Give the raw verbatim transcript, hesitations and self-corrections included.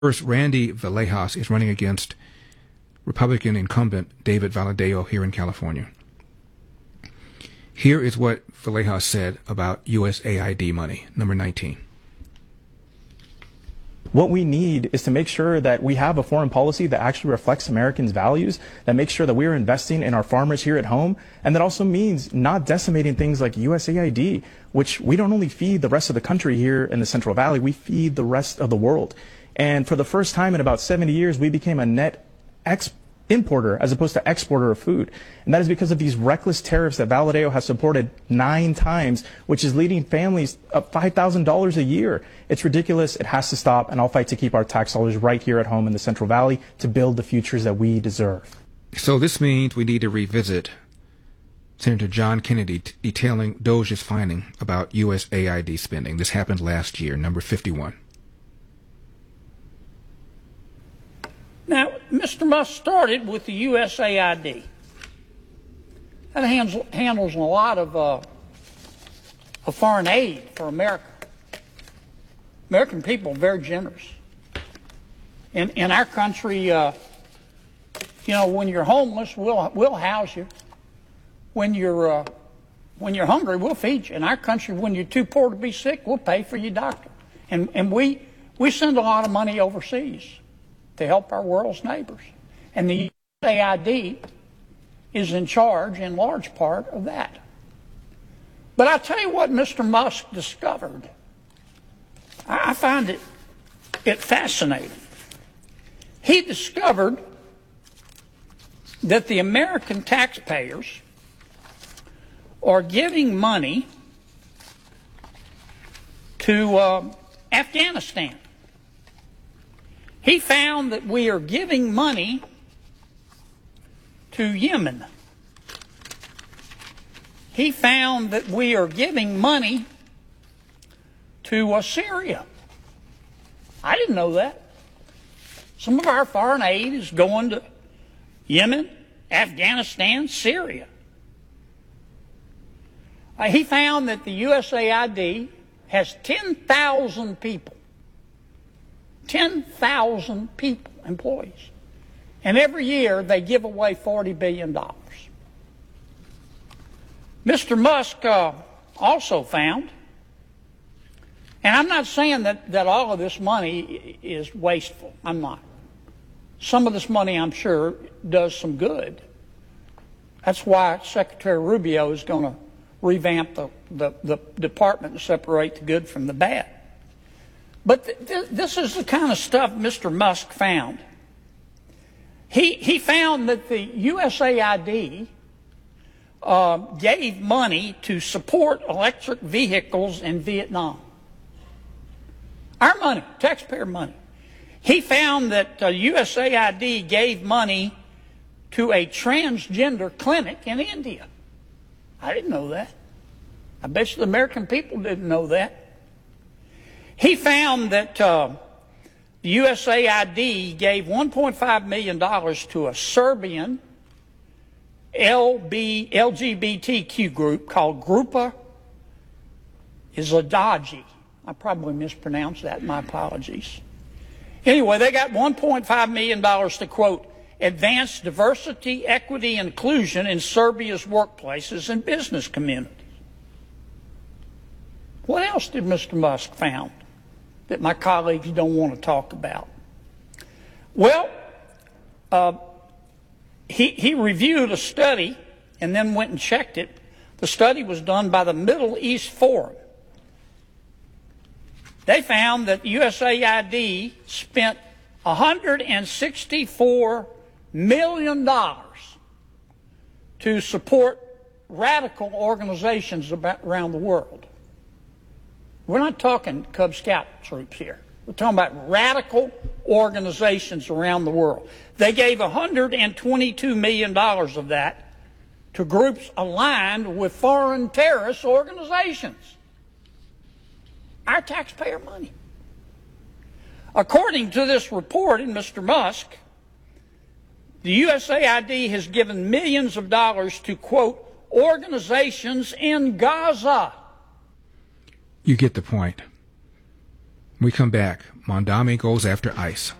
First, Randy Vallejos is running against Republican incumbent David Valadao here in California. Here is what Vallejos said about U S A I D money, number nineteen. What we need is to make sure that we have a foreign policy that actually reflects Americans' values, that makes sure that we are investing in our farmers here at home, and that also means not decimating things like U S A I D, which we don't only feed the rest of the country here in the Central Valley, we feed the rest of the world. And for the first time in about seventy years, we became a net exporter. importer as opposed to exporter of food. And that is because of these reckless tariffs that Valadao has supported nine times, which is leading families up five thousand dollars a year. It's ridiculous. It has to stop. And I'll fight to keep our tax dollars right here at home in the Central Valley to build the futures that we deserve. So this means we need to revisit Senator John Kennedy t- detailing DOJ's finding about U S A I D spending. This happened last year, number fifty-one. Now, Mister Musk started with the U S A I D. That handles, handles a lot of, uh, of foreign aid for America. American people are very generous. In, in our country, uh, you know, when you're homeless, we'll, we'll house you. When you're, uh, when you're hungry, we'll feed you. In our country, when you're too poor to be sick, we'll pay for your doctor. And, and we, we send a lot of money overseas to help our world's neighbors. And the U S A I D is in charge, in large part, of that. But I'll tell you what Mister Musk discovered. I find it, it fascinating. He discovered that the American taxpayers are giving money to uh, Afghanistan. He found that we are giving money to Yemen. He found that we are giving money to uh, Syria. I didn't know that. Some of our foreign aid is going to Yemen, Afghanistan, Syria. Uh, he found that the U S A I D has ten thousand people. ten thousand people, employees. And every year they give away forty billion dollars. Mister Musk uh, also found, and I'm not saying that, that all of this money is wasteful. I'm not. Some of this money, I'm sure, does some good. That's why Secretary Rubio is going to revamp the, the, the department and separate the good from the bad. But th- th- this is the kind of stuff Mister Musk found. He, he found that the U S A I D uh, gave money to support electric vehicles in Vietnam. Our money, taxpayer money. He found that uh, U S A I D gave money to a transgender clinic in India. I didn't know that. I bet you the American people didn't know that. He found that uh, the U S A I D gave one point five million dollars to a Serbian L G B T Q group called Grupa Izladaji. I probably mispronounced that. My apologies. Anyway, they got one point five million dollars to, quote, advance diversity, equity, and inclusion in Serbia's workplaces and business communities. What else did Mister Musk found that my colleagues don't want to talk about? Well, uh, he, he reviewed a study and then went and checked it. The study was done by the Middle East Forum. They found that U S A I D spent one hundred sixty-four million dollars to support radical organizations around the world. We're not talking Cub Scout troops here. We're talking about radical organizations around the world. They gave one hundred twenty-two million dollars of that to groups aligned with foreign terrorist organizations. Our taxpayer money. According to this report in Mister Musk, the U S A I D has given millions of dollars to, quote, organizations in Gaza. You get the point. When we come back, Mondami goes after ICE.